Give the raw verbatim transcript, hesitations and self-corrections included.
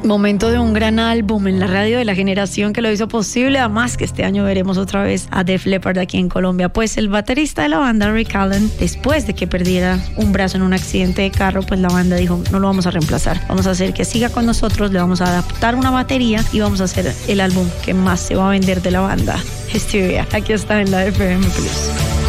Momento de un gran álbum en la radio de la generación que lo hizo posible. Además que este año veremos otra vez a Def Leppard aquí en Colombia. Pues el baterista de la banda, Rick Allen, después de que perdiera un brazo en un accidente de carro, pues la banda dijo, no lo vamos a reemplazar. Vamos a hacer que siga con nosotros, le vamos a adaptar una batería y vamos a hacer el álbum que más se va a vender de la banda, Hysteria. Aquí está en la F M Plus.